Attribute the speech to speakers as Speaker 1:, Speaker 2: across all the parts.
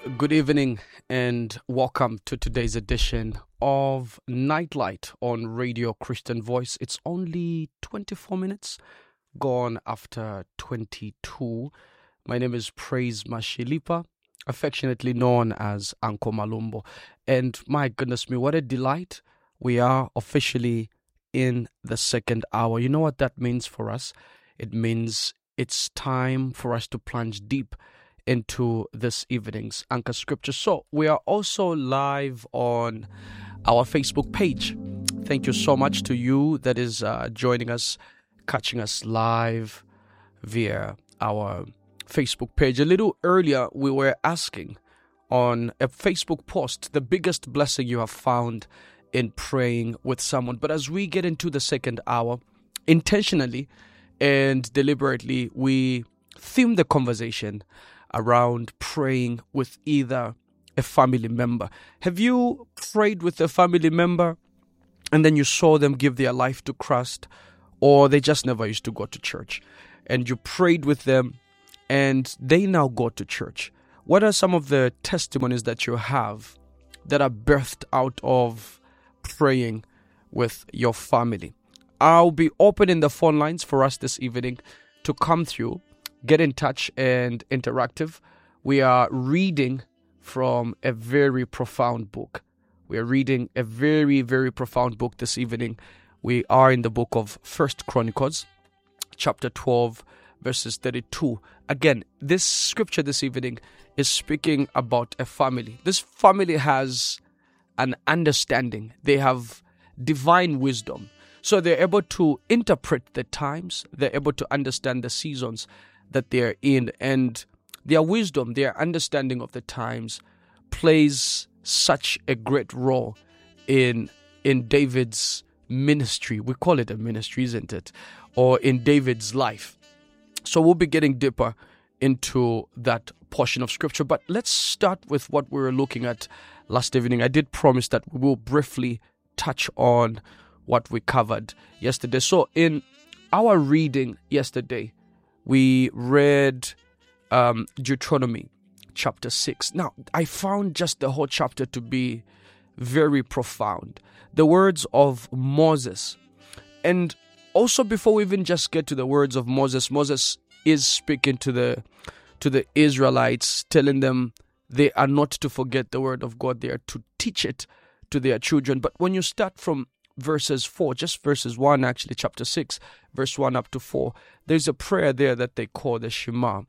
Speaker 1: Good evening and welcome to today's edition of Nightlight on Radio Christian Voice. It's only 24 minutes gone after 22. My name is Praise Mashilipa, affectionately known as Anko Malumbo. And my goodness me, what a delight. We are officially in the second hour. You know what that means for us? It means it's time for us to plunge deep into this evening's Anchor Scripture. So we are also live on our Facebook page. Thank you so much to you that is joining us, catching us live via our Facebook page. A little earlier, we were asking on a Facebook post, the biggest blessing you have found in praying with someone. But as we get into the second hour, intentionally and deliberately, we theme the conversation around praying with either a family member. Have you prayed with a family member and then you saw them give their life to Christ, or they just never used to go to church, and you prayed with them and they now go to church? What are some of the testimonies that you have that are birthed out of praying with your family? I'll be opening the phone lines for us this evening to come through, get in touch and interactive. We are reading from a very profound book. We are reading a very, very profound book this evening. We are in the book of 1 Chronicles, chapter 12, verses 32. Again, this scripture this evening is speaking about a family. This family has an understanding. They have divine wisdom. So they're able to interpret the times. They're able to understand the seasons that they're in, and their wisdom, their understanding of the times plays such a great role in David's ministry. We call it a ministry, isn't it? Or in David's life. So we'll be getting deeper into that portion of scripture, but let's start with what we were looking at last evening. I did promise that we will briefly touch on what we covered yesterday. So in our reading yesterday, we read Deuteronomy chapter 6. Now, I found just the whole chapter to be very profound. The words of Moses. And also, before we even just get to the words of Moses, Moses is speaking to the Israelites, telling them they are not to forget the word of God. They are to teach it to their children. But when you start from verses 4, just verses 1, actually, chapter 6, verse 1 up to 4, there's a prayer there that they call the Shema,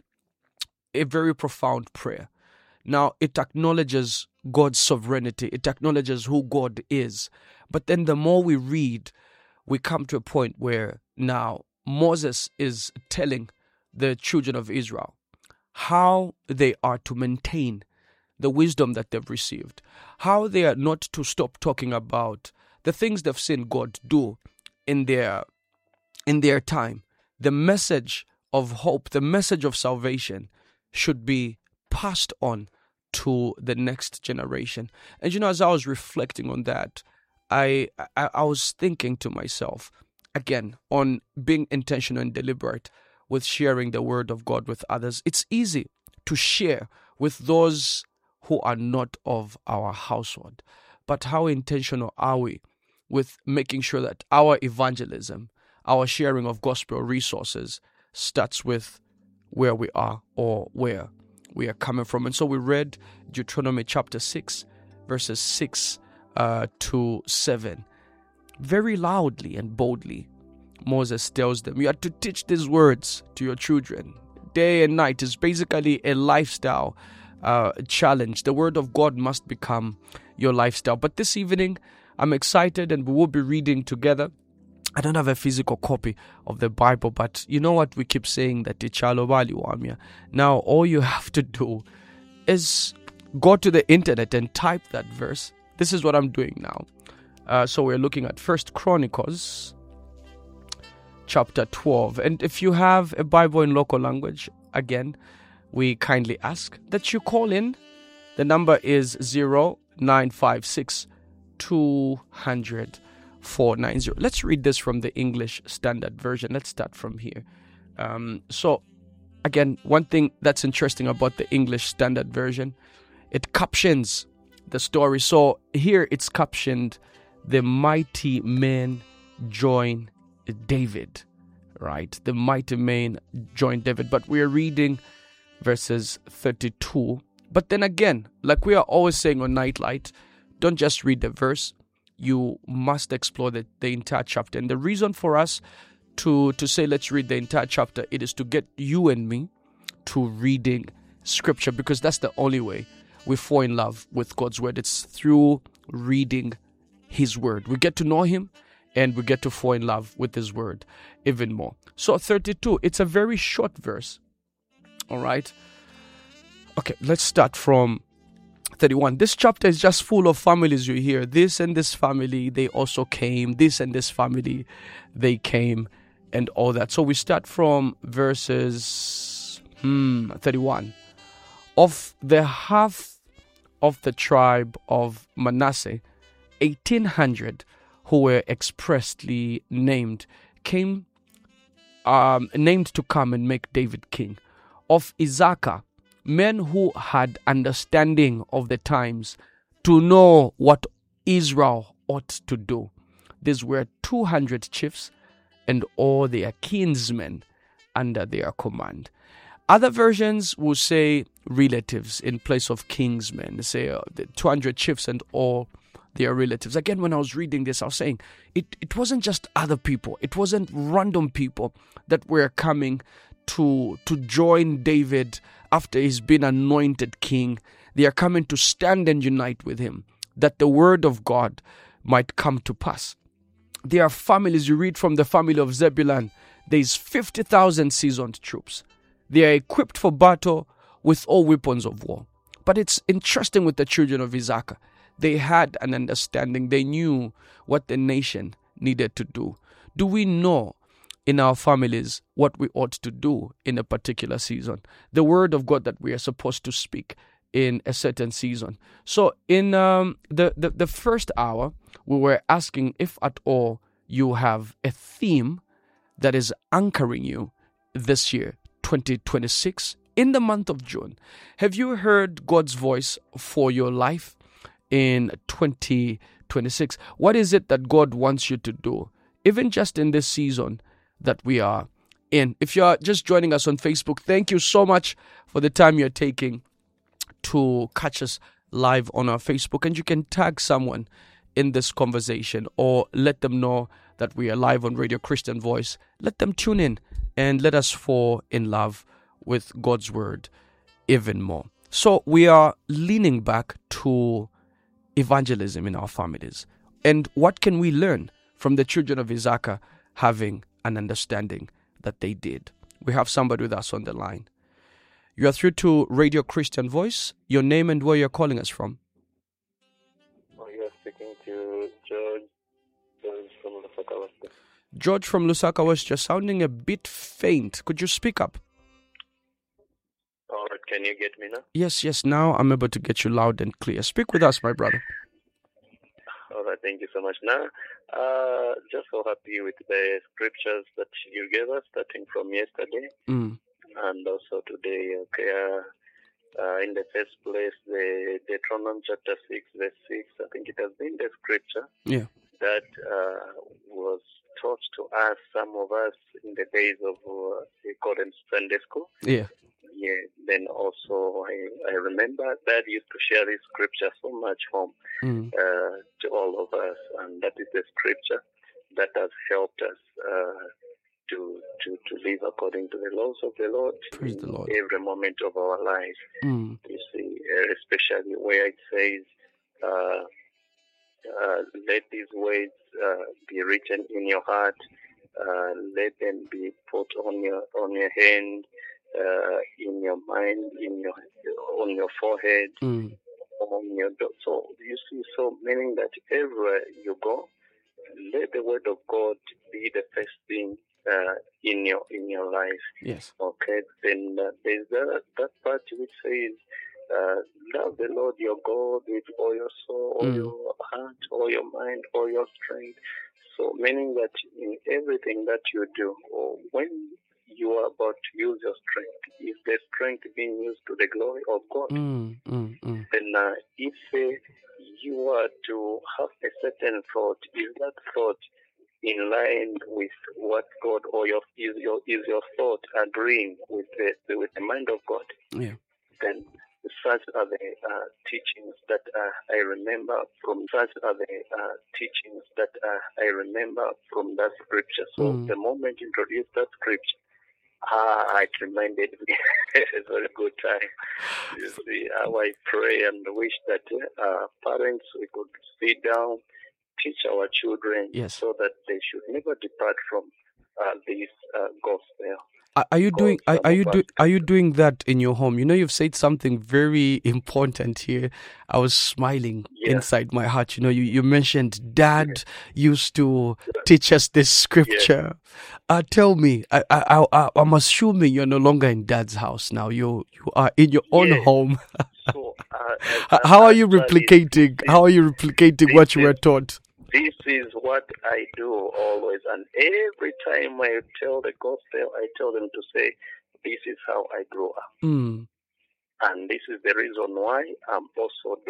Speaker 1: a very profound prayer. Now, it acknowledges God's sovereignty. It acknowledges who God is. But then the more we read, we come to a point where now Moses is telling the children of Israel how they are to maintain the wisdom that they've received, how they are not to stop talking about the things they've seen God do in their time. The message of hope, the message of salvation should be passed on to the next generation. And as I was reflecting on that, I was thinking to myself, again, on being intentional and deliberate with sharing the word of God with others. It's easy to share with those who are not of our household. But how intentional are we with making sure that our evangelism, our sharing of gospel resources starts with where we are or where we are coming from? And so we read Deuteronomy chapter 6, verses 6 to 7. Very loudly and boldly, Moses tells them, you are to teach these words to your children day and night. Is basically a lifestyle challenge. The word of God must become your lifestyle. But this evening, I'm excited and we will be reading together. I don't have a physical copy of the Bible, but you know what we keep saying, that Ichalo Bali Wamia. Now, all you have to do is go to the internet and type that verse. This is what I'm doing now. So we're looking at 1 Chronicles chapter 12. And if you have a Bible in local language, again, we kindly ask that you call in. The number is 0956 200 490. Let's read this from the English Standard Version. Let's start from here. So again, one thing that's interesting about the English Standard Version it captions the story. So here it's captioned, the mighty men join David, right? The mighty men join David. But we are reading verses 32. But then again, like we are always saying on Nightlight, don't just read the verse. You must explore the entire chapter. And the reason for us to say let's read the entire chapter, it is to get you and me to reading scripture, because that's the only way we fall in love with God's word. It's through reading his word. We get to know him and we get to fall in love with his word even more. So 32, it's a very short verse. All right. Okay, let's start from 31. This chapter is just full of families. You hear this and this family, they also came. This and this family, they came, and all that. So we start from verses 31. Of the half of the tribe of Manasseh, 1,800 who were expressly named came named to come and make David king. Of Issachar, men who had understanding of the times to know what Israel ought to do. These were 200 chiefs and all their kinsmen under their command. Other versions will say relatives in place of kinsmen. They say the 200 chiefs and all their relatives. Again, when I was reading this, I was saying it wasn't just other people. It wasn't random people that were coming to join David after he's been anointed king. They are coming to stand and unite with him, that the word of God might come to pass. There are families. You read from the family of Zebulun, there's 50,000 seasoned troops. They are equipped for battle with all weapons of war. But it's interesting with the children of Issachar. They had an understanding. They knew what the nation needed to do. Do we know in our families what we ought to do in a particular season? The word of God that we are supposed to speak in a certain season. So in the first hour, we were asking if at all you have a theme that is anchoring you this year, 2026, in the month of June. Have you heard God's voice for your life in 2026? What is it that God wants you to do, even just in this season that we are in? If you are just joining us on Facebook, thank you so much for the time you're taking to catch us live on our Facebook. And you can tag someone in this conversation or let them know that we are live on Radio Christian Voice. Let them tune in and let us fall in love with God's word even more. So we are leaning back to evangelism in our families. And what can we learn from the children of Issachar having an understanding that they did? We have somebody with us on the line. You are through to Radio Christian Voice. Your name and where you're calling us from?
Speaker 2: You are speaking to George from Lusaka West.
Speaker 1: George from Lusaka West, you're sounding a bit faint. Could you speak up?
Speaker 2: All right, can you get me now?
Speaker 1: Yes, now I'm able to get you loud and clear. Speak with us, my brother.
Speaker 2: All right, thank you so much. Now, just so happy with the scriptures that you gave us, starting from yesterday and also today. Okay, in the first place, the Deuteronomy chapter 6, verse 6, I think it has been the scripture that was taught to us, some of us, in the days of Golden Sunday School. Yeah. Then also, I remember Dad used to share this scripture so much home to all of us, and that is the scripture that has helped us to live according to the laws of the Lord.
Speaker 1: Praise the Lord.
Speaker 2: Every moment of our lives. You see, especially where it says, let these words be written in your heart, let them be put on your hand, in your mind, on your forehead, on your door. So you see, so meaning that everywhere you go, let the word of God be the first thing in your life.
Speaker 1: Yes.
Speaker 2: Okay. Then there's that part which says, love the Lord your God with all your soul, all your heart, all your mind, all your strength. So meaning that in everything that you do, or when you are about to use your strength, is the strength being used to the glory of God? Then then if you were to have a certain thought, is that thought in line with what God, or is your thought agreeing with the mind of God?
Speaker 1: Yeah.
Speaker 2: Then such are the teachings that I remember from that scripture. So the moment you introduced that scripture, it reminded me a very good time. You see, how I pray and wish that parents, we could sit down, teach our children,
Speaker 1: yes,
Speaker 2: so that they should never depart from this gospel.
Speaker 1: Are you doing that in your home? You know, you've said something very important here. I was smiling inside my heart. You know, you mentioned Dad used to teach us this scripture. Tell me, I'm assuming you're no longer in Dad's house now. You are in your own home.
Speaker 2: So,
Speaker 1: how are you replicating? How are you replicating what you were taught?
Speaker 2: This is what I do always, and every time I tell the gospel, I tell them to say, this is how I grew up. And this is the reason why I'm also